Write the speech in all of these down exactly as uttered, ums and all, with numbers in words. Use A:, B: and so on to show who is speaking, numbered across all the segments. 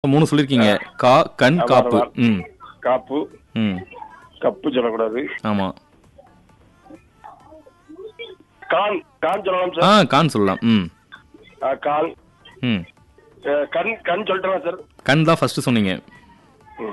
A: மூணு சொல்லிருக்கீங்க. கா, கண்,
B: ஆமா,
A: காப்பு.
B: ஆமா.
A: ம்
B: காப்பு
A: ம்
B: கப்பு சொல்லக்கூடாது.
A: ஆமா.
B: கான் கான் சொல்லலாம்
A: ஆ
B: சார்.
A: கான் சொல்லலாம். ம்
B: ஆ, கான்.
A: ம்
B: அஹ், கண் கண் சொல்லிட்டேன் சார்.
A: கண் தான் ஃபர்ஸ்ட் சொன்னீங்க.
B: ம்.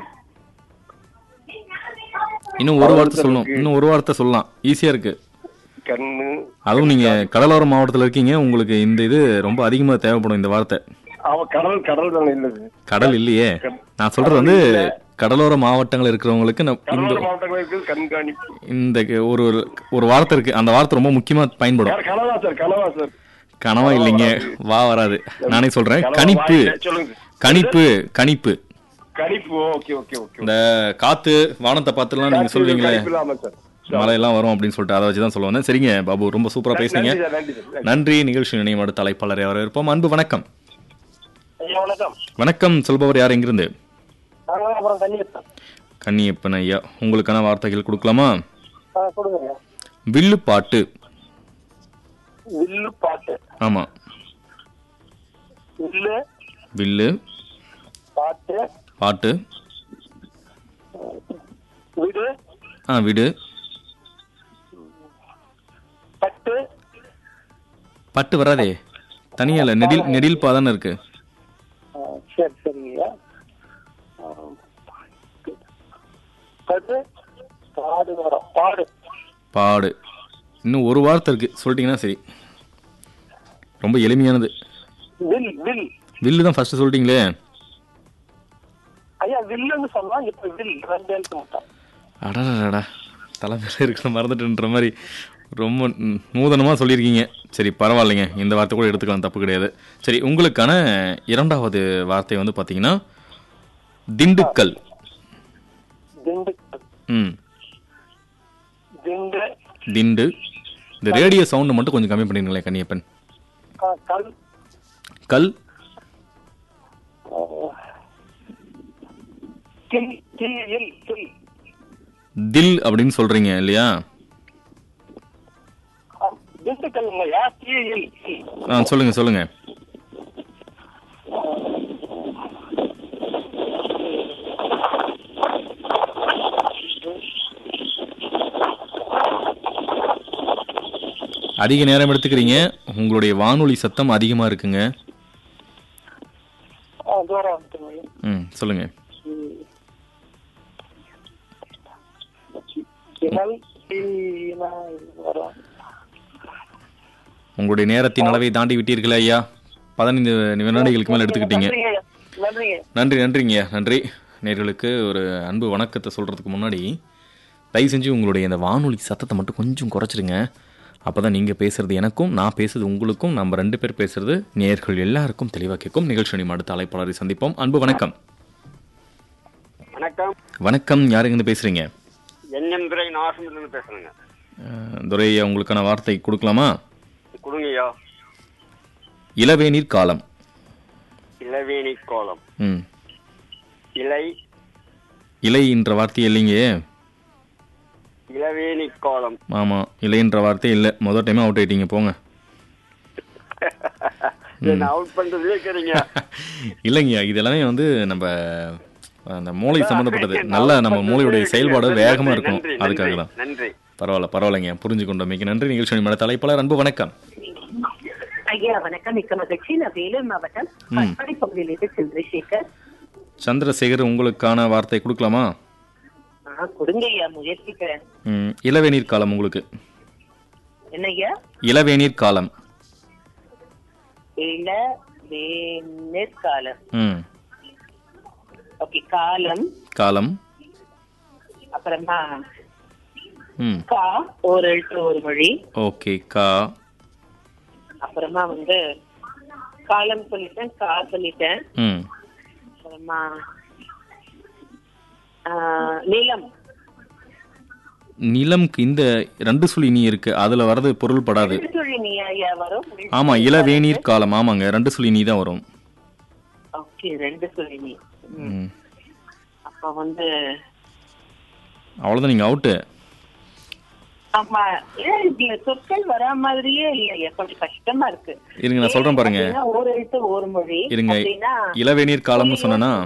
A: இன்னும் ஒரு வார்த்தை
B: அவ்வளவு
A: சொல்லணும்.
B: இருக்கு.
A: இன்னும் ஒரு வார்த்தை சொல்லலாம். ஈஸியா இருக்கு.
B: கண்ணு.
A: அதுவும் நீங்க கடலோர மாவட்டத்தில் இருக்கீங்க. உங்களுக்கு இந்த இது ரொம்ப அதிகமா தேவைப்படும் இந்த வார்த்தை.
B: அவ கடல் கடல் தானே இல்லை சார்.
A: கடல் இல்லையே. நான் சொல்றது வந்து கடலோர மாவட்டங்கள் இருக்கிறவங்களுக்கு நம்- இந்த
B: கடலோர மாவட்டங்கள் இருக்குது கண்காணிப்பு.
A: இந்த ஒரு ஒரு வார்த்தை இருக்கு. அந்த வார்த்தை ரொம்ப முக்கியமா பயன்படும்.
B: யார் கனவா சார்? கனவா சார்?
A: கனவா இல்லைங்க. வா வராது. நானே சொல்றேன்.
B: கனவா
A: கணிப்பு.
B: வாயில. சொல்லுங்க சார்.
A: கணிப்பு. கணிப்பு.
B: கணிப்பு. Okay okay okay.
A: இந்த காத்து வானத்தை பார்த்துலாம் நீங்க சொல்வீங்களே,
B: கணிப்பு இல்லாம சார்.
A: மழையெல்லாம் வரும் அப்படின்னு சொல்லிட்டு அதை வச்சுதான் சொல்ல வந்தேன். சரிங்க பாபு, ரொம்ப சூப்பரா பேசுனீங்க.
B: நன்றி சார், நன்றி சார், நன்றி.
A: நன்றி. நிகழ்ச்சி நினைவு அடுத்த தலைப்பாளரை வரவேற்போம். அன்பு வணக்கம்.
B: ஐயா, வணக்கம்.
A: வணக்கம். சொல்பவர் யார், எங்கிருந்து?
B: அப்புறம் கன்னியப்பன்.
A: கன்னியப்பன் ஐயா, உங்களுக்கான வார்த்தைகள் கொடுக்கலாமா?
B: கொடுங்க.
A: வில்லு பாட்டு.
B: வில்லு பாட்டு.
A: ஆமா.
B: வில்லு
A: வில்லு
B: பாட்டு.
A: பாட்டு.
B: வீடு.
A: ஆ விடு.
B: பட்டு.
A: பட்டு வராதே. தனியா இல்ல, நெடில் நெடில் பாதானே இருக்கு.
B: சரி சரிங்க. பட்டு. பாடு வரும். பாடு.
A: பாடு. இன்னும் ஒரு வார்த்தை இருக்கு, சொல்லிட்டீங்கன்னா சரி. ரொம்ப எளிமையானது.
B: Will will.
A: வில்லு தான் ஃபர்ஸ்ட் சொல்லிட்டீங்களே.
B: ஐயா, வில்லுன்னு சொன்னா இப்ப வில் ரெண்டு எழுத்து மட்டும்.
A: அடடா, தலைமையில இருக்கிற மறந்துட்டுன்ற மாதிரி ரொம்ப ம், நூதனமா சொல்லியிருக்கீங்க. சரி பரவாயில்லைங்க, இந்த வார்த்தை கூட எடுத்துக்கலாம், தப்பு கிடையாது. சரி, உங்களுக்கான இரண்டாவது வார்த்தை வந்து பார்த்தீங்கன்னா திண்டுக்கல்.
B: திண்டுக்கல்.
A: ம்
B: திண்டு.
A: திண்டு. இந்த ரேடியோ சவுண்டு மட்டும் கொஞ்சம் கம்மி பண்ணிருங்களேன் கன்னியப்பன்.
B: க- கல்.
A: கல்.
B: கில். கில். கில்.
A: தில் அப்படின்னு சொல்றீங்க இல்லையா?
B: திண்டுக்கல் இல்லையா? கீழ்.
A: ஆ சொல்லுங்க சொல்லுங்க. அதிக நேரம் எடுத்துக்கிறீங்க. உங்களுடைய வானொலி சத்தம் அதிகமா இருக்குங்க.
B: தூரம் வந்துட்டுங்க.
A: ம் சொல்லுங்க.
B: கிணல். கீழா வரும்.
A: உங்களுடைய நேரத்தின் அளவை தாண்டி விட்டீர்களே ஐயா. பதினைந்து வினாடிகளுக்கு மேல எடுத்துக்கிட்டீங்க.
B: நன்றிங்க. நன்றிங்க.
A: நன்றி நன்றிங்க நன்றி. நேர்களுக்கு ஒரு அன்பு வணக்கத்தை சொல்றதுக்கு முன்னாடி தயவு செஞ்சு உங்களுடைய இந்த வானொலி சத்தத்தை மட்டும் கொஞ்சம் குறைச்சிருங்க. அப்பதான் நீங்க பேசுறது எனக்கும், நான் பேசுறது உங்களுக்கும், நம்ம ரெண்டு பேர் பேசுறது நேயர்கள் எல்லாருக்கும் தெளிவாக கேட்கும். நிகழ்ச்சி நம்ம அடுத்த அழைப்பாளரை சந்திப்போம். அன்பு வணக்கம்.
C: வணக்கம்.
A: வணக்கம். யாருங்க பேசுறீங்க?
C: என்எம் துரை நாகசமுத்திரம் பேசுறேங்க.
A: அஹ், துரை, உங்களுக்கான வார்த்தை கொடுக்கலாமா?
C: கொடுங்கய்யா.
A: இளவேநீர் காலம்.
C: இளவேணி கோலம்.
A: ம்
C: இலை.
A: இலை என்ற வார்த்தை இல்லைங்க.
C: இளவேணி கோலம்.
A: ஆமா, இலைன்ற வார்த்தை இல்லை. முதல் டைம் அவுட் ஆயிட்டீங்க, போங்க.
C: என்ன அவுட் பண்றதே இருக்கிறீங்க.
A: இல்லைங்கய்யா, இதெல்லாமே வந்து நம்ம அந்த மூளை சம்பந்தப்பட்டது. நல்லா நம்ம மூளையுடைய செயல்பாடு வேகமா இருக்கணும்,
C: நன்றி,
A: அதுக்காக தான்.
C: நன்றி.
A: பரவாயில்ல பரவாயில்லைங்க, புரிஞ்சு கொண்டமைக்கு நன்றி. நிகழ்ச்சி மேல தலைப்பாளர் அன்பு வணக்கம்.
D: ஐயா வணக்கம். மிக்க மகிழ்ச்சி. நான் வேலூர் மாவட்டம் பட்பாடி பகுதியிலிருந்து சந்திரசேகர்.
A: சந்திரசேகர், உங்களுக்கான வார்த்தை கொடுக்கலாமா?
D: ஆ கொடுங்க ஐயா, முயற்சிக்கிறேன்.
A: ம் இளவேநீர் காலம். உங்களுக்கு
D: என்னய்யா?
A: இளவேநீர் காலம்.
D: இள வேநீர் காலம்.
A: ம்
D: ஓகே. காலம்.
A: காலம்.
D: அப்புறமா
A: ம்
D: கா, ஒரு எழுத்து ஒரு மொழி.
A: ஓகே. கா.
D: அப்புறமா வந்து காலம் சொல்லிட்டேன், கா சொல்லிட்டேன்.
A: ம்
D: அப்புறமா ஆ, நிலம்.
A: நிலம்க்கு இந்த ரெண்டு சொல்லி நீ இருக்கு, அதுல வரது பொருள் படாது.
D: ரெண்டு சொல்லி நீ ஐயா வரும்.
A: ஆமா, இளவேநீர் காலம். ஆமாங்க, ரெண்டு சொல்லி நீ தான் வரும்.
D: ஓகே, ரெண்டு சொல்லி நீ.
A: ம்
D: அப்ப வந்து
A: அவ்வளவுதான், நீங்க அவுட்டு.
D: ஆமா, ஏன் இதுல சொற்கள் வரா மாதிரியே இல்லையா? கொஞ்சம் கஷ்டமா இருக்கு.
A: இருங்க, நான் சொல்றேன் பாருங்க.
D: அப்படின்னா ஒரு எழுத்து ஒரு மொழி.
A: இருங்க,
D: அப்படின்னா
A: இளவேநீர் காலம்னு சொன்னா